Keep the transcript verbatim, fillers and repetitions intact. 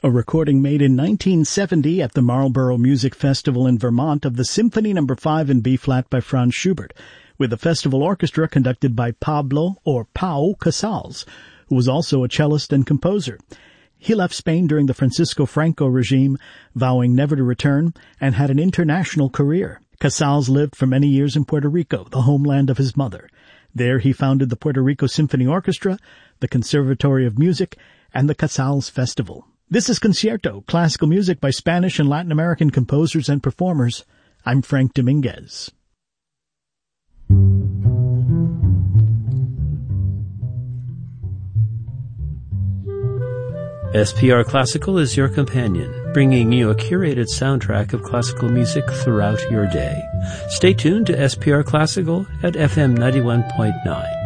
A recording made in nineteen seventy at the Marlborough Music Festival in Vermont of the Symphony Number five in B-flat by Franz Schubert, with the festival orchestra conducted by Pablo, or Pau, Casals, who was also a cellist and composer. He left Spain during the Francisco Franco regime, vowing never to return, and had an international career. Casals lived for many years in Puerto Rico, the homeland of his mother. There he founded the Puerto Rico Symphony Orchestra, the Conservatory of Music, and the Casals Festival. This is Concierto, classical music by Spanish and Latin American composers and performers. I'm Frank Dominguez. S P R Classical is your companion, bringing you a curated soundtrack of classical music throughout your day. Stay tuned to S P R Classical at F M ninety-one point nine.